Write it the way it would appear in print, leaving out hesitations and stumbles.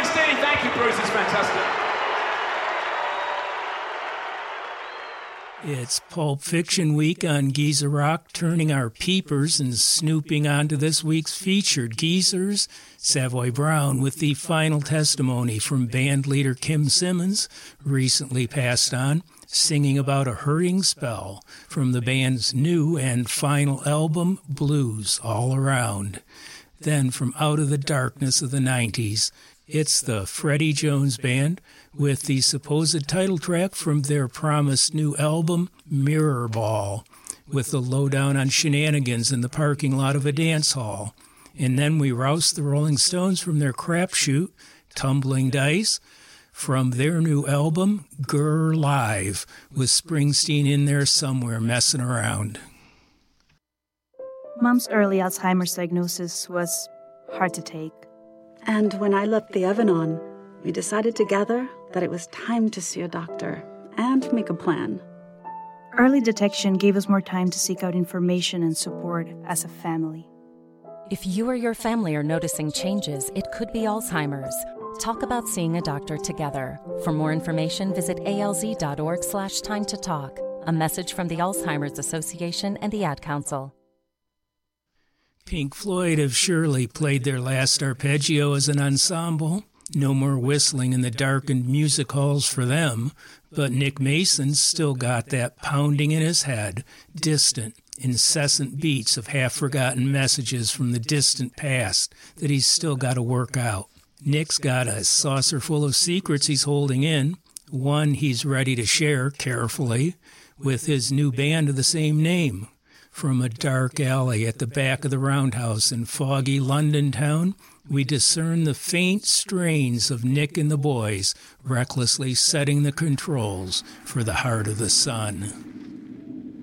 Steely. Thank you, Bruce. It's fantastic. It's Pulp Fiction Week on Geezer Rock, turning our peepers and snooping onto this week's featured geezers. Savoy Brown with the final testimony from band leader Kim Simmons, recently passed on, singing about a hurting spell from the band's new and final album, Blues All Around. Then from out of the darkness of the 90s, it's the Freddie Jones Band with the supposed title track from their promised new album, Mirror Ball, with the lowdown on shenanigans in the parking lot of a dance hall. And then we roused the Rolling Stones from their crapshoot, Tumbling Dice, from their new album, Grr Live, with Springsteen in there somewhere messing around. Mom's early Alzheimer's diagnosis was hard to take. And when I left the oven on, we decided together that it was time to see a doctor and make a plan. Early detection gave us more time to seek out information and support as a family. If you or your family are noticing changes, it could be Alzheimer's. Talk about seeing a doctor together. For more information, visit alz.org/time to talk. A message from the Alzheimer's Association and the Ad Council. Pink Floyd have surely played their last arpeggio as an ensemble. No more whistling in the darkened music halls for them, but Nick Mason's still got that pounding in his head, distant, incessant beats of half-forgotten messages from the distant past that he's still got to work out. Nick's got a saucer full of secrets he's holding in, one he's ready to share carefully with his new band of the same name. From a dark alley at the back of the Roundhouse in foggy London town, we discern the faint strains of Nick and the boys recklessly setting the controls for the heart of the sun.